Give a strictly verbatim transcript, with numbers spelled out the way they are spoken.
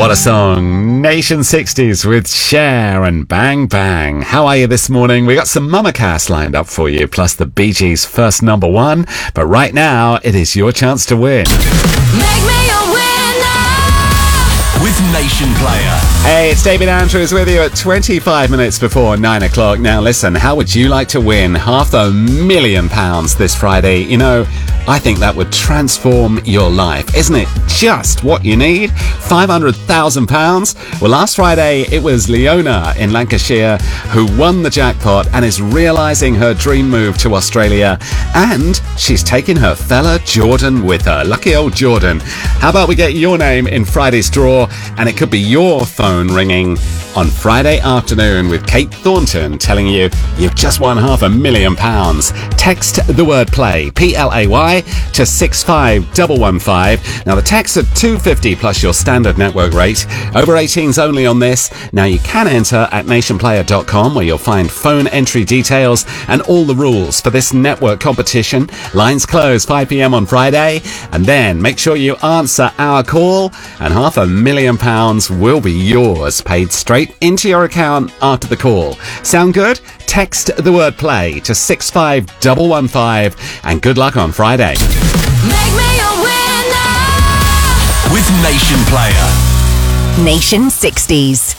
What a song. Nation sixties with Cher and Bang Bang. How are you this morning? We got some MamaCast lined up for you, plus the Bee Gees' first number one. But right now, it is your chance to win. Make me a winner with Nation Player. Hey, it's David Andrews with you at twenty-five minutes before nine o'clock. Now listen, how would you like to win half a million pounds this Friday? You know, I think that would transform your life. Isn't it just what you need? five hundred thousand pounds? Well, last Friday, it was Leona in Lancashire who won the jackpot and is realising her dream move to Australia. And she's taking her fella Jordan with her. Lucky old Jordan. How about we get your name in Friday's draw, and it could be your phone ringing on Friday afternoon with Kate Thornton telling you you've just won half a million pounds. Text the word play, P L A Y, to six five one one five. Now the texts are two pounds fifty plus your standard network rate. Over eighteens only on this. Now you can enter at nation player dot com where you'll find phone entry details and all the rules for this network competition. Lines close five p.m. on Friday, and then make sure you answer our call and half a million pounds will be yours, paid straight into your account after the call. Sound good? Text the word play to six five one one five and good luck on Friday. Make me a winner with Nation Player. Nation sixties.